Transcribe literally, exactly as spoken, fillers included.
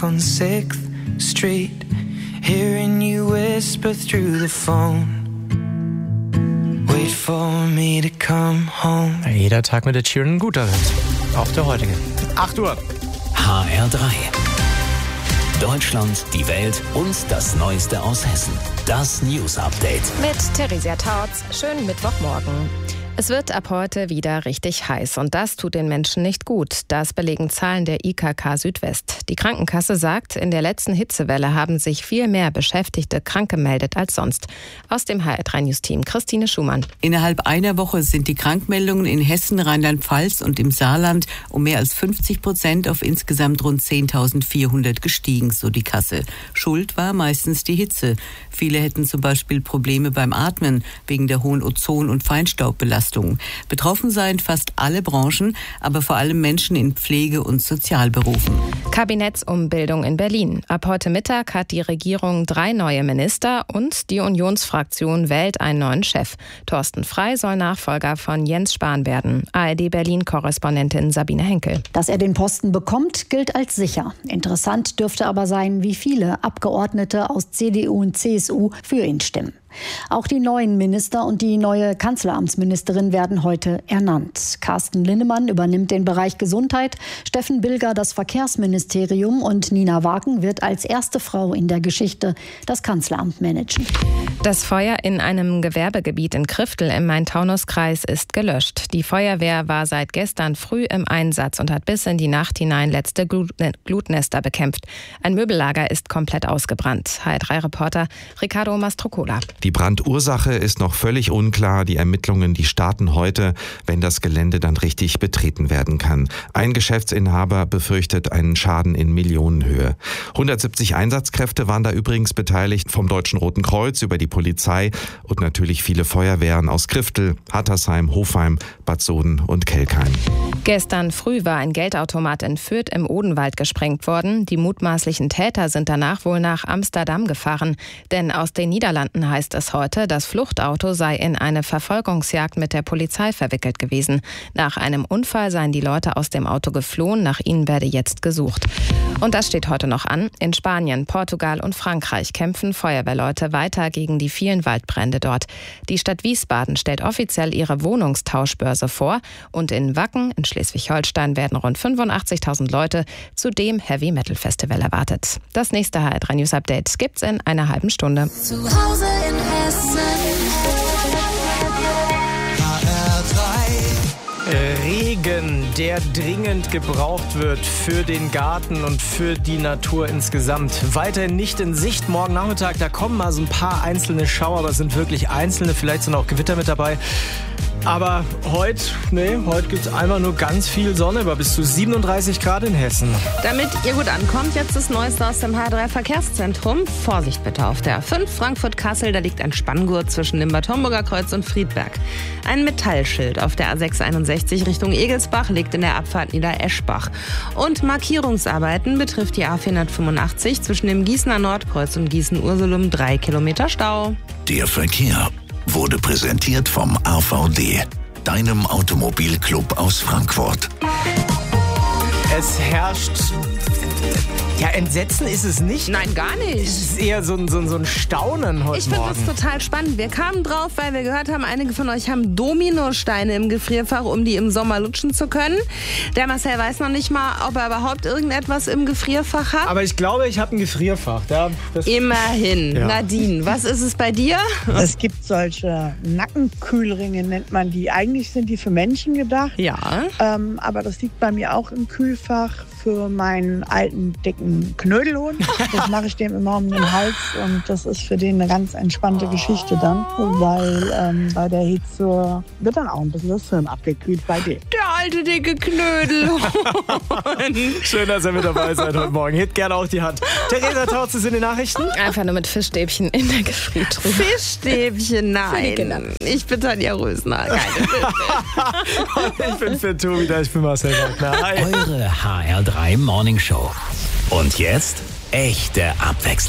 on sixth Street, hearing you whisper through the phone. Wait for me to come home. Jeder Tag mit der Sheeran ein guter wird. Auch der heutige. acht Uhr. H R drei. Deutschland, die Welt und das Neueste aus Hessen. Das News Update. Mit Theresia Tautz. Schönen Mittwochmorgen. Es wird ab heute wieder richtig heiß und das tut den Menschen nicht gut. Das belegen Zahlen der I K K Südwest. Die Krankenkasse sagt, in der letzten Hitzewelle haben sich viel mehr Beschäftigte krank gemeldet als sonst. Aus dem H R drei News Team Christine Schumann. Innerhalb einer Woche sind die Krankmeldungen in Hessen, Rheinland-Pfalz und im Saarland um mehr als fünfzig Prozent auf insgesamt rund zehntausendvierhundert gestiegen, so die Kasse. Schuld war meistens die Hitze. Viele hätten zum Beispiel Probleme beim Atmen wegen der hohen Ozon- und Feinstaubbelastung. Betroffen seien fast alle Branchen, aber vor allem Menschen in Pflege- und Sozialberufen. Kabinettsumbildung in Berlin. Ab heute Mittag hat die Regierung drei neue Minister und die Unionsfraktion wählt einen neuen Chef. Thorsten Frey soll Nachfolger von Jens Spahn werden. A R D Berlin-Korrespondentin Sabine Henkel. Dass er den Posten bekommt, gilt als sicher. Interessant dürfte aber sein, wie viele Abgeordnete aus C D U und C S U für ihn stimmen. Auch die neuen Minister und die neue Kanzleramtsministerin werden heute ernannt. Carsten Linnemann übernimmt den Bereich Gesundheit, Steffen Bilger das Verkehrsministerium und Nina Wagen wird als erste Frau in der Geschichte das Kanzleramt managen. Das Feuer in einem Gewerbegebiet in Kriftel im Main-Taunus-Kreis ist gelöscht. Die Feuerwehr war seit gestern früh im Einsatz und hat bis in die Nacht hinein letzte Glutnester bekämpft. Ein Möbellager ist komplett ausgebrannt. H R drei Reporter Ricardo Mastrocola. Die Brandursache ist noch völlig unklar. Die Ermittlungen, die starten heute, wenn das Gelände dann richtig betreten werden kann. Ein Geschäftsinhaber befürchtet einen Schaden in Millionenhöhe. hundertsiebzig Einsatzkräfte waren da übrigens beteiligt, vom Deutschen Roten Kreuz über die Polizei und natürlich viele Feuerwehren aus Kriftel, Hattersheim, Hofheim, Bad Soden und Kelkheim. Gestern früh war ein Geldautomat in Fürth im Odenwald gesprengt worden. Die mutmaßlichen Täter sind danach wohl nach Amsterdam gefahren. Denn aus den Niederlanden heißt es heute, das Fluchtauto sei in eine Verfolgungsjagd mit der Polizei verwickelt gewesen. Nach einem Unfall seien die Leute aus dem Auto geflohen. Nach ihnen werde jetzt gesucht. Und das steht heute noch an. In Spanien, Portugal und Frankreich kämpfen Feuerwehrleute weiter gegen die vielen Waldbrände dort. Die Stadt Wiesbaden stellt offiziell ihre Wohnungstauschbörse vor. Und in Wacken, in Schleswig-Holstein, werden rund fünfundachtzigtausend Leute zu dem Heavy-Metal-Festival erwartet. Das nächste H R drei News Update gibt's in einer halben Stunde. Zu Hause in Hessen. H R drei. Regen, der dringend gebraucht wird für den Garten und für die Natur insgesamt. Weiterhin nicht in Sicht. Morgen Nachmittag, da kommen mal so ein paar einzelne Schauer, aber es sind wirklich einzelne. Vielleicht sind auch Gewitter mit dabei. Aber heute, nee, heute gibt es einmal nur ganz viel Sonne, bei bis zu siebenunddreißig Grad in Hessen. Damit ihr gut ankommt, jetzt das Neueste aus dem H R drei Verkehrszentrum. Vorsicht bitte auf der A fünf Frankfurt-Kassel, da liegt ein Spanngurt zwischen dem Bad Homburger Kreuz und Friedberg. Ein Metallschild auf der A sechs einundsechzig Richtung Egelsbach liegt in der Abfahrt Nieder-Eschbach. Und Markierungsarbeiten betrifft die A vierhundertfünfundachtzig zwischen dem Gießener Nordkreuz und Gießen-Ursulum, drei Kilometer Stau. Der Verkehr wurde präsentiert vom A V D, deinem Automobilclub aus Frankfurt. Es herrscht... Ja, Entsetzen ist es nicht. Nein, gar nicht. Es ist eher so ein, so ein, so ein Staunen heute Ich finde Morgen. das total spannend. Wir kamen drauf, weil wir gehört haben, einige von euch haben Dominosteine im Gefrierfach, um die im Sommer lutschen zu können. Der Marcel weiß noch nicht mal, ob er überhaupt irgendetwas im Gefrierfach hat. Aber ich glaube, ich habe ein Gefrierfach. Da, das Immerhin. Ja. Nadine, was ist es bei dir? Es gibt solche Nackenkühlringe, nennt man die. Eigentlich sind die für Menschen gedacht. Ja. Ähm, aber das liegt bei mir auch im Kühlfach für meinen alten, dicken Knödelhund. Das mache ich dem immer um den Hals und das ist für den eine ganz entspannte Geschichte dann, weil ähm, bei der Hitze wird dann auch ein bisschen das Hirn abgekühlt bei dem. Der alte, dicke Knödelhund. Schön, dass ihr mit dabei seid heute Morgen. Hebt gerne auch die Hand. Theresia Tautz ist in den Nachrichten. Einfach nur mit Fischstäbchen in der Gefriertruhe. Fischstäbchen, nein. Ich bin Tanja Rösner. Keine Fischstäbchen. Ich bin für Tobi da, ich bin Marcel Wagner. Hi. Eure H R drei Morning Show. Und jetzt echte Abwechslung.